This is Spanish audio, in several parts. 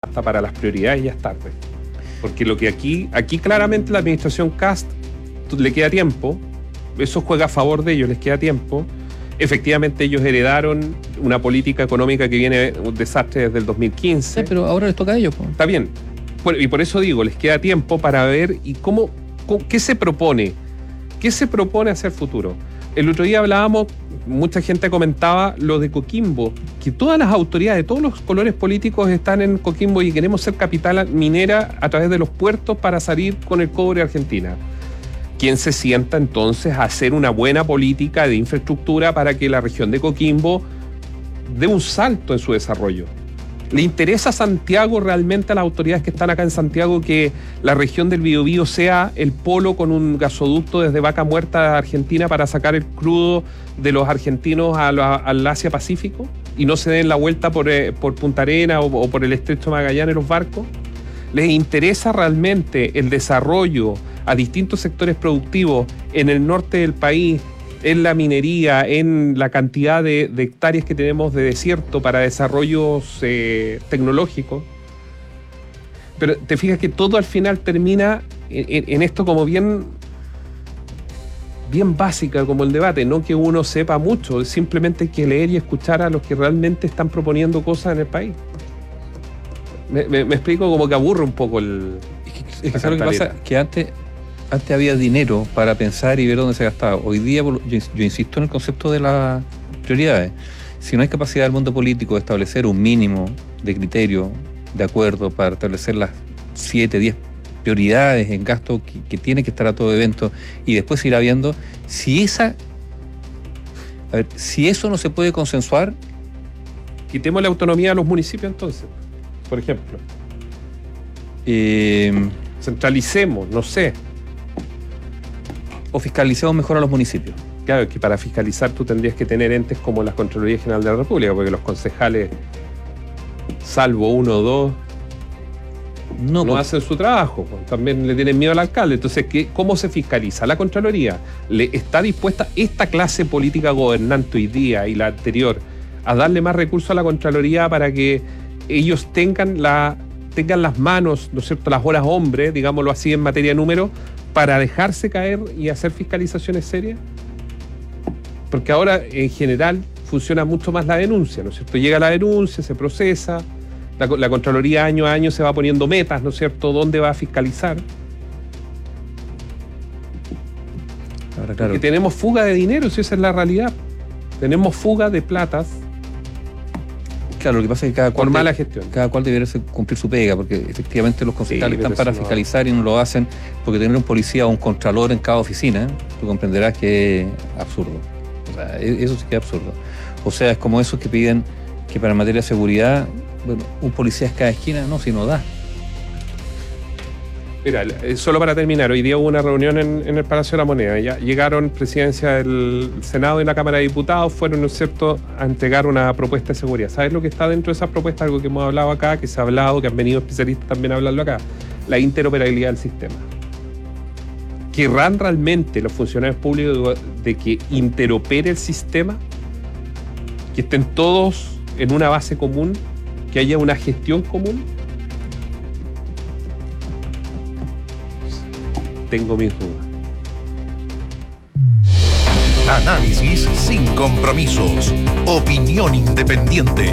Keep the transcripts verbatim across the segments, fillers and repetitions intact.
hasta para las prioridades ya es tarde. Porque lo que aquí, aquí claramente la administración Kast le queda tiempo, eso juega a favor de ellos, les queda tiempo. Efectivamente ellos heredaron una política económica que viene un desastre desde el dos mil quince. Sí, pero ahora les toca a ellos, pues. Está bien. Y por eso digo, les queda tiempo para ver y cómo, cómo qué se propone, qué se propone hacia el futuro. El otro día hablábamos, mucha gente comentaba lo de Coquimbo, que todas las autoridades de todos los colores políticos están en Coquimbo y queremos ser capital minera a través de los puertos para salir con el cobre a Argentina. ¿Quién se sienta entonces a hacer una buena política de infraestructura para que la región de Coquimbo dé un salto en su desarrollo? ¿Le interesa a Santiago realmente, a las autoridades que están acá en Santiago, que la región del Biobío sea el polo con un gasoducto desde Vaca Muerta a Argentina para sacar el crudo de los argentinos a la, al Asia-Pacífico y no se den la vuelta por, eh, por Punta Arenas o, o por el Estrecho de Magallanes los barcos? ¿Les interesa realmente el desarrollo a distintos sectores productivos en el norte del país, en la minería, en la cantidad de, de hectáreas que tenemos de desierto para desarrollos eh, tecnológicos? Pero te fijas que todo al final termina en, en esto como bien, bien básica como el debate, no que uno sepa mucho, simplemente hay que leer y escuchar a los que realmente están proponiendo cosas en el país. Me, me, me explico, como que aburre un poco el... Es que, es que ¿sabes lo que pasa? Que antes... Antes había dinero para pensar y ver dónde se gastaba. Hoy día, yo, yo insisto en el concepto de las prioridades. Si no hay capacidad del mundo político de establecer un mínimo de criterio, de acuerdo, para establecer las siete, diez prioridades en gasto que, que tiene que estar a todo evento, y después irá viendo si esa... A ver, si eso no se puede consensuar... Quitemos la autonomía a los municipios entonces, por ejemplo. Eh, Centralicemos, no sé. O fiscalicemos mejor a los municipios. Claro, que para fiscalizar tú tendrías que tener entes como la Contraloría General de la República, porque los concejales, salvo uno o dos, no, no hacen su trabajo, pues, también le tienen miedo al alcalde. Entonces, ¿qué, ¿cómo se fiscaliza? La Contraloría le está dispuesta, esta clase política gobernante hoy día y la anterior, a darle más recursos a la Contraloría para que ellos tengan la tengan las manos, ¿no es cierto?, las horas hombre, digámoslo así, en materia de número, para dejarse caer y hacer fiscalizaciones serias. Porque ahora, en general, funciona mucho más la denuncia, ¿no es cierto? Llega la denuncia, se procesa, la, la Contraloría año a año se va poniendo metas, ¿no es cierto?, dónde va a fiscalizar. Ahora, claro. Porque tenemos fuga de dinero, si esa es la realidad. Tenemos fuga de platas. Claro, lo que pasa es que cada cual, por mala gestión. Cada cual debería cumplir su pega, porque efectivamente los concejales sí, están para fiscalizar no... y no lo hacen, porque tener un policía o un contralor en cada oficina, tú comprenderás que es absurdo. O sea, eso sí que es absurdo. O sea, es como esos que piden que para materia de seguridad, bueno, un policía es cada esquina, no, si no da. Mira, solo para terminar, hoy día hubo una reunión en, en el Palacio de la Moneda. Ya llegaron presidencia del Senado y la Cámara de Diputados, fueron, ¿no es cierto?, a entregar una propuesta de seguridad. ¿Sabes lo que está dentro de esa propuesta? Algo que hemos hablado acá, que se ha hablado, que han venido especialistas también a hablarlo acá. La interoperabilidad del sistema. ¿Querrán realmente los funcionarios públicos de que interopere el sistema? ¿Que estén todos en una base común? ¿Que haya una gestión común? Tengo mis dudas. Análisis sin compromisos. Opinión independiente.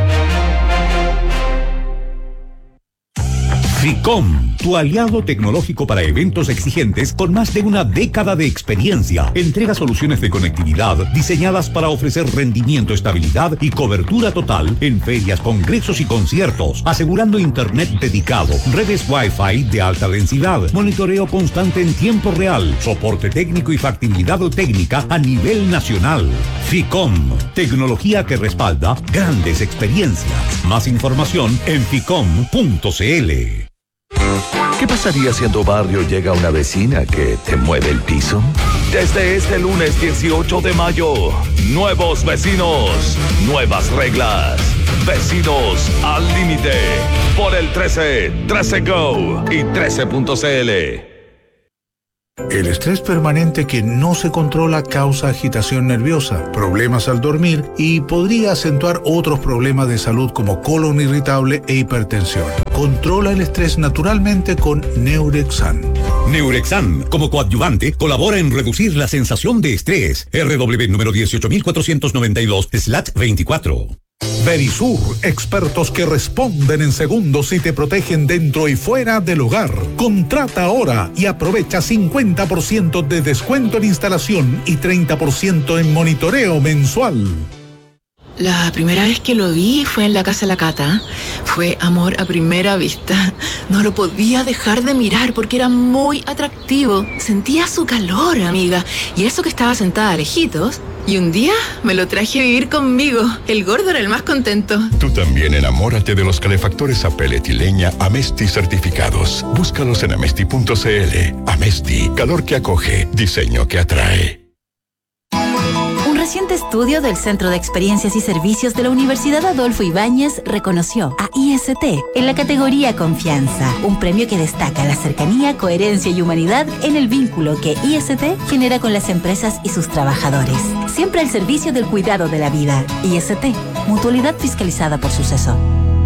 FICOM, tu aliado tecnológico para eventos exigentes con más de una década de experiencia. Entrega soluciones de conectividad diseñadas para ofrecer rendimiento, estabilidad y cobertura total en ferias, congresos y conciertos, asegurando internet dedicado, redes Wi-Fi de alta densidad, monitoreo constante en tiempo real, soporte técnico y factibilidad técnica a nivel nacional. FICOM, tecnología que respalda grandes experiencias. Más información en ficom punto cl. ¿Qué pasaría si en tu barrio llega una vecina que te mueve el piso? Desde este lunes dieciocho de mayo, nuevos vecinos, nuevas reglas. Vecinos al límite. Por el trece, trece Go y trece punto cl. El estrés permanente que no se controla causa agitación nerviosa, problemas al dormir y podría acentuar otros problemas de salud como colon irritable e hipertensión. Controla el estrés naturalmente con Neurexan. Neurexan, como coadyuvante, colabora en reducir la sensación de estrés. R W número dieciocho mil cuatrocientos noventa y dos slash veinticuatro. Verisur, expertos que responden en segundos y te protegen dentro y fuera del hogar. Contrata ahora y aprovecha cincuenta por ciento de descuento en instalación y treinta por ciento en monitoreo mensual. La primera vez que lo vi fue en la casa de la Cata. Fue amor a primera vista. No lo podía dejar de mirar porque era muy atractivo. Sentía su calor, amiga. Y eso que estaba sentada lejitos. Y un día me lo traje a vivir conmigo. El gordo era el más contento. Tú también enamórate de los calefactores a pellet y leña Amesti certificados. Búscalos en amesti punto c l. Amesti, calor que acoge, diseño que atrae. Un reciente estudio del Centro de Experiencias y Servicios de la Universidad Adolfo Ibáñez reconoció a I S T en la categoría Confianza, un premio que destaca la cercanía, coherencia y humanidad en el vínculo que I S T genera con las empresas y sus trabajadores. Siempre al servicio del cuidado de la vida. I S T, mutualidad fiscalizada por Suceso.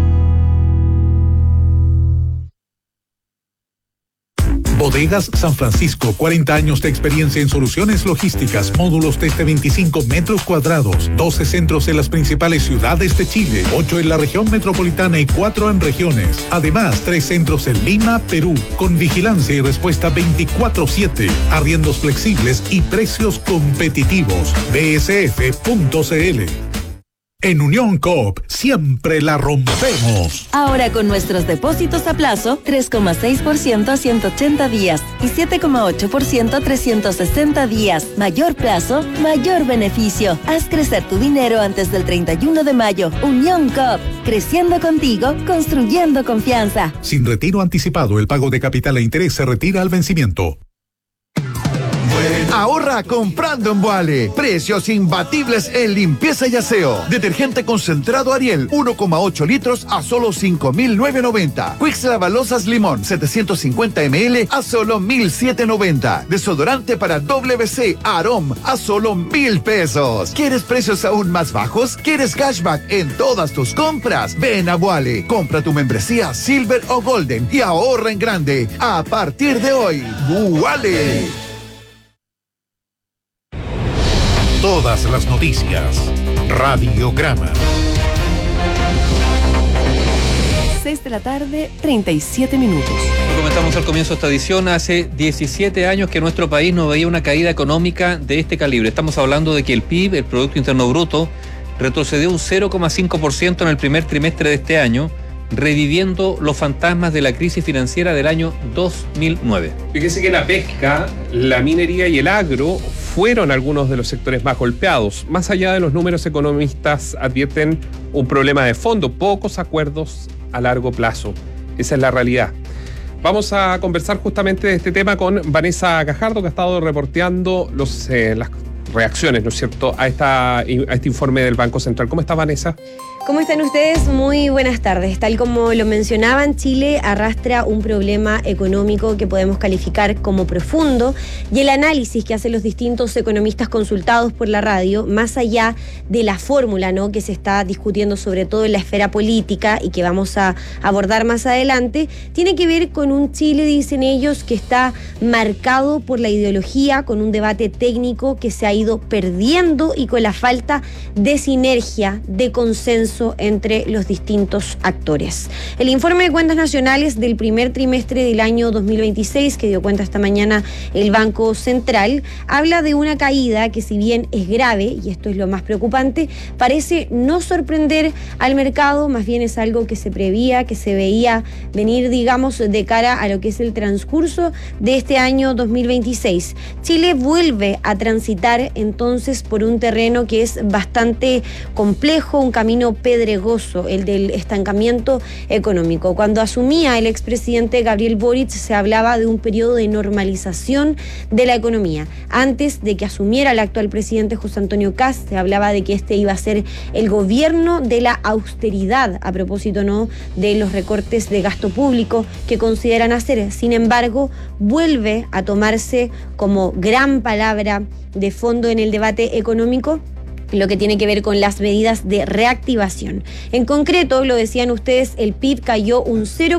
Bodegas San Francisco, cuarenta años de experiencia en soluciones logísticas, módulos desde veinticinco metros cuadrados, doce centros en las principales ciudades de Chile, ocho en la región metropolitana y cuatro en regiones. Además, tres centros en Lima, Perú, con vigilancia y respuesta veinticuatro siete, arriendos flexibles y precios competitivos. B S F punto c l. En Unión Coop, siempre la rompemos. Ahora con nuestros depósitos a plazo, tres coma seis por ciento a ciento ochenta días y siete coma ocho por ciento a trescientos sesenta días. Mayor plazo, mayor beneficio. Haz crecer tu dinero antes del treinta y uno de mayo. Unión Coop, creciendo contigo, construyendo confianza. Sin retiro anticipado, el pago de capital e interés se retira al vencimiento. Ahorra comprando en Boale. Precios imbatibles en limpieza y aseo. Detergente concentrado Ariel, uno coma ocho litros a solo cinco mil novecientos noventa. Quicks Lavalosas Limón, setecientos cincuenta mililitros a solo mil setecientos noventa. Desodorante para W C Arom a solo mil pesos. ¿Quieres precios aún más bajos? ¿Quieres cashback en todas tus compras? Ven a Boale. Compra tu membresía Silver o Golden y ahorra en grande. A partir de hoy, Boale. Todas las noticias. Radiograma. seis de la tarde, treinta y siete minutos. Lo comentamos al comienzo de esta edición, hace diecisiete años que nuestro país no veía una caída económica de este calibre. Estamos hablando de que el P I B, el Producto Interno Bruto, retrocedió un cero coma cinco por ciento en el primer trimestre de este año, reviviendo los fantasmas de la crisis financiera del año dos mil nueve. Fíjese que la pesca, la minería y el agro fueron algunos de los sectores más golpeados. Más allá de los números, economistas advierten un problema de fondo, pocos acuerdos a largo plazo. Esa es la realidad. Vamos a conversar justamente de este tema con Vanessa Gajardo, que ha estado reporteando los, eh, las reacciones, ¿no es cierto?, a, esta, a este informe del Banco Central. ¿Cómo está, Vanessa? ¿Cómo están ustedes? Muy buenas tardes. Tal como lo mencionaban, Chile arrastra un problema económico que podemos calificar como profundo, y el análisis que hacen los distintos economistas consultados por la radio, más allá de la fórmula, ¿no?, que se está discutiendo sobre todo en la esfera política y que vamos a abordar más adelante, tiene que ver con un Chile, dicen ellos, que está marcado por la ideología, con un debate técnico que se ha ido perdiendo y con la falta de sinergia, de consenso entre los distintos actores. El informe de cuentas nacionales del primer trimestre del año dos mil veintiséis, que dio cuenta esta mañana el Banco Central, habla de una caída que, si bien es grave, y esto es lo más preocupante, parece no sorprender al mercado, más bien es algo que se prevía, que se veía venir, digamos, de cara a lo que es el transcurso de este año dos mil veintiséis. Chile vuelve a transitar entonces por un terreno que es bastante complejo, un camino pedregoso, el del estancamiento económico. Cuando asumía el expresidente Gabriel Boric, se hablaba de un periodo de normalización de la economía. Antes de que asumiera el actual presidente José Antonio Kast, se hablaba de que este iba a ser el gobierno de la austeridad, a propósito, ¿no?, de los recortes de gasto público que consideran hacer. Sin embargo, vuelve a tomarse como gran palabra de fondo en el debate económico lo que tiene que ver con las medidas de reactivación. En concreto, lo decían ustedes, el P I B cayó un cero